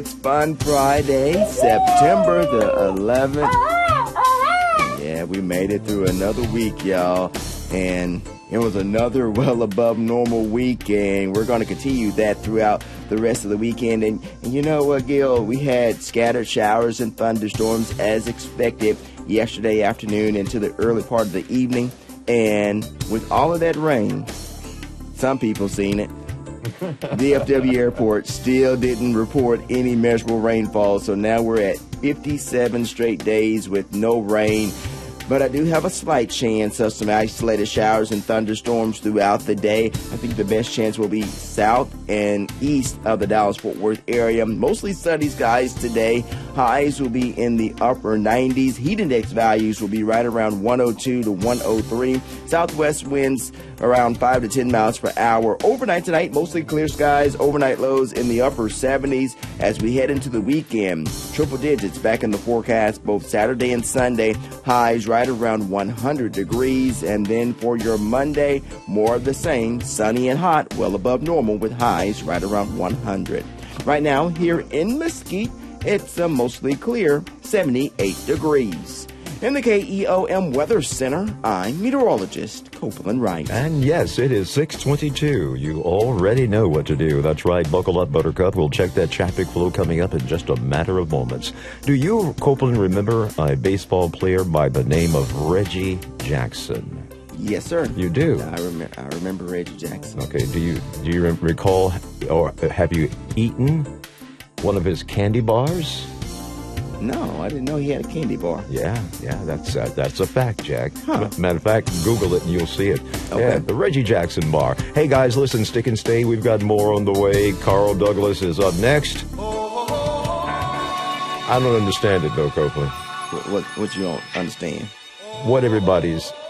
It's Fun Friday, September the 11th. Yeah, we made it through another week, y'all. And it was another well above normal weekend. We're going to continue that throughout the rest of the weekend. And you know what, Gil? We had scattered showers and thunderstorms as expected yesterday afternoon into the early part of the evening. And with all of that rain, some people seen it. DFW Airport still didn't report any measurable rainfall, so now we're at 57 straight days with no rain. But I do have a slight chance of some isolated showers and thunderstorms throughout the day. I think the best chance will be south and east of the Dallas-Fort Worth area. Mostly sunny skies today. Highs will be in the upper 90s. Heat index values will be right around 102 to 103. Southwest winds around 5 to 10 miles per hour. Overnight tonight, mostly clear skies. Overnight lows in the upper 70s as we head into the weekend. Triple digits back in the forecast both Saturday and Sunday. Highs right around 100 degrees. And then for your Monday, more of the same. Sunny and hot, well above normal with highs right around 100. Right now, here in Mesquite, it's a mostly clear 78 degrees. In the KEOM Weather Center, I'm meteorologist Copeland Wright. And yes, it is 6:22. You already know what to do. That's right. Buckle up, Buttercup. We'll check that traffic flow coming up in just a matter of moments. Do you, Copeland, remember a baseball player by the name of Reggie Jackson? Yes, sir. You do? I remember Reggie Jackson. Okay. Do you recall or have you eaten one of his candy bars? No, I didn't know he had a candy bar. Yeah, that's a fact, Jack. Huh. Matter of fact, Google it and you'll see it. Okay. Yeah, the Reggie Jackson bar. Hey, guys, listen, stick and stay. We've got more on the way. Carl Douglas is up next. I don't understand it, though, Copeland. What you don't understand? What everybody's